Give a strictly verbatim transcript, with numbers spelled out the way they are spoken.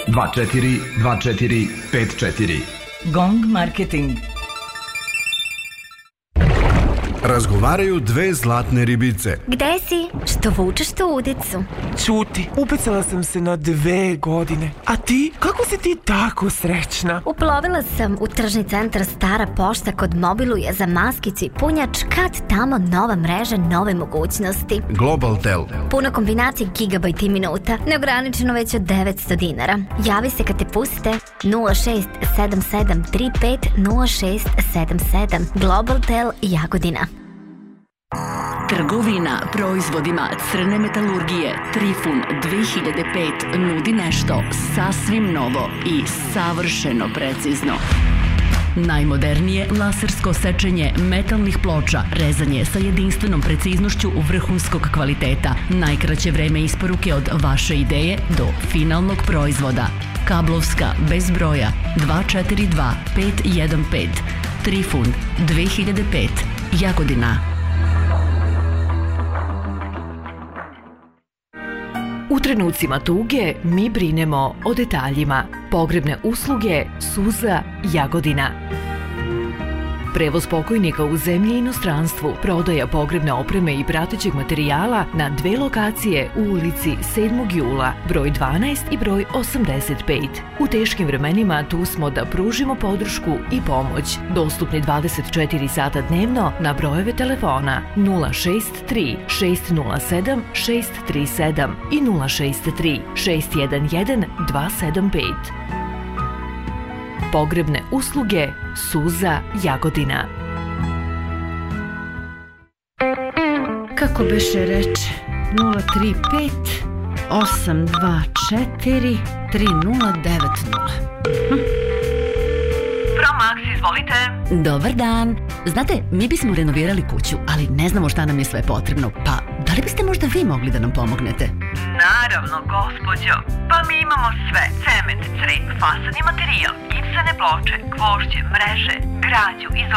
dva četiri dva četiri pet četiri. Gong Marketing. Razgovaraju dve zlatne ribice. Gde si? Što vučeš tu udicu? Ćuti, upecala sam se na dve godine. A ti? Kako si ti tako srećna? Uplovila sam u tržni centar Stara pošta kod Mobiluje za maskicu i punjač, kad tamo nova mreža, nove mogućnosti. Global Tel. Puno kombinacije gigabajta i minuta, neograničeno već od devetsto dinara. Javi se kad te puste nula šest sedam sedam tri pet nula šest sedam sedam. Global Tel Jagodina. Trgovina proizvodima crne metalurgije Trifun dve hiljade pet nudi nešto sasvim novo i savršeno precizno. Najmodernije lasersko sečenje metalnih ploča, rezanje sa jedinstvenom preciznošću vrhunskog kvaliteta, najkraće vreme isporuke od vaše ideje do finalnog proizvoda. Kablovska bez broja dva četiri dva pet jedan pet. Trifun dve hiljade pet Jagodina. U trenucima tuge mi brinemo o detaljima. Pogrebne usluge Suza Jagodina. Prevoz pokojnika u zemlji i inostranstvu, prodaja pogrebne opreme i pratećeg materijala na dve lokacije u ulici sedmog jula, broj dvanaest i broj osamdeset pet. U teškim vremenima tu smo da pružimo podršku i pomoć. Dostupni dvadeset četiri sata dnevno na brojeve telefona nula šest tri šest nula sedam šest tri sedam i nula šest tri šest jedan jedan dva sedam pet. Pogrebne usluge Suza Jagodina. Kako beše reče? nula tri pet osam dva četiri tri nula devet nula. Hm. Promax, izvolite. Dobar dan. Znate, mi bismo renovirali kuću, ali ne znamo šta nam je sve potrebno, pa da li biste možda vi mogli da nam pomognete? Naravno, gospođo. Pa mi imamo sve. Cement, crep, fasadni materijal, gipsane ploče, gvožđe, mreže, građu, izolaciju.